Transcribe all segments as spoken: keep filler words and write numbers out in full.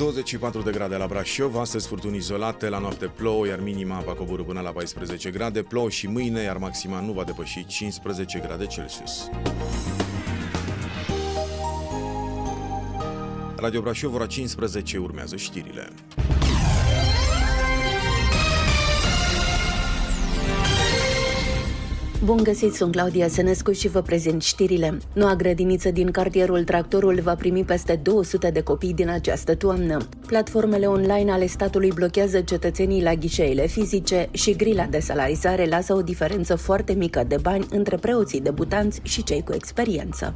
douăzeci și patru de grade la Brașov, astăzi furtuni izolate, la noapte plouă, iar minima va coborî până la paisprezece grade, plouă și mâine, iar maxima nu va depăși cincisprezece grade Celsius. Radio Brașov, ora cincisprezece, urmează știrile. Bun găsit, sunt Claudia Sănescu și vă prezint știrile. Noua grădiniță din cartierul Tractorul va primi peste două sute de copii din această toamnă. Platformele online ale statului blochează cetățenii la ghișeele fizice și grila de salarizare lasă o diferență foarte mică de bani între preoții debutanți și cei cu experiență.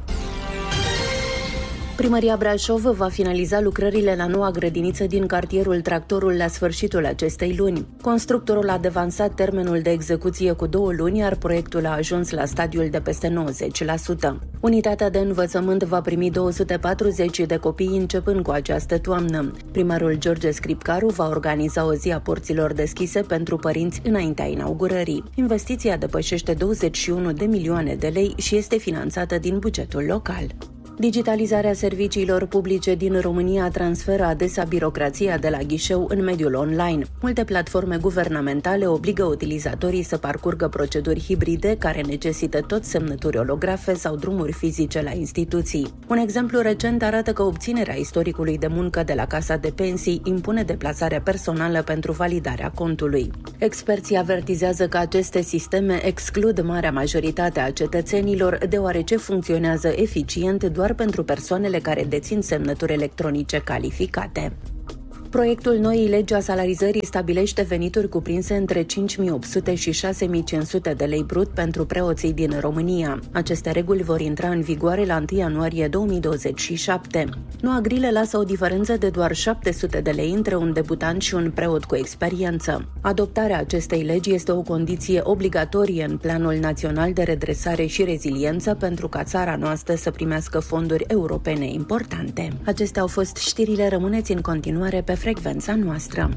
Primăria Brașov va finaliza lucrările la noua grădiniță din cartierul Tractorul la sfârșitul acestei luni. Constructorul a devansat termenul de execuție cu două luni, iar proiectul a ajuns la stadiul de peste nouăzeci la sută. Unitatea de învățământ va primi două sute patruzeci de copii începând cu această toamnă. Primarul George Scripcaru va organiza o zi a porților deschise pentru părinți înaintea inaugurării. Investiția depășește douăzeci și unu de milioane de lei și este finanțată din bugetul local. Digitalizarea serviciilor publice din România transferă adesea birocrația de la ghișeu în mediul online. Multe platforme guvernamentale obligă utilizatorii să parcurgă proceduri hibride care necesită tot semnături olografe sau drumuri fizice la instituții. Un exemplu recent arată că obținerea istoricului de muncă de la Casa de Pensii impune deplasarea personală pentru validarea contului. Experții avertizează că aceste sisteme exclud marea majoritate a cetățenilor, deoarece funcționează eficient doar pentru persoanele care dețin semnături electronice calificate. Proiectul noii legi a salarizării stabilește venituri cuprinse între cinci mii opt sute și șase mii cinci sute de lei brut pentru preoții din România. Aceste reguli vor intra în vigoare la întâi ianuarie două mii douăzeci și șapte. Noua grilă lasă o diferență de doar șapte sute de lei între un debutant și un preot cu experiență. Adoptarea acestei legi este o condiție obligatorie în Planul Național de Redresare și Reziliență pentru ca țara noastră să primească fonduri europene importante. Acestea au fost știrile, rămâneți în continuare pe frecvența noastră.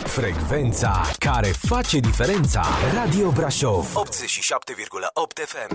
Frecvența care face diferența. Radio Brașov optzeci și șapte virgulă opt F M.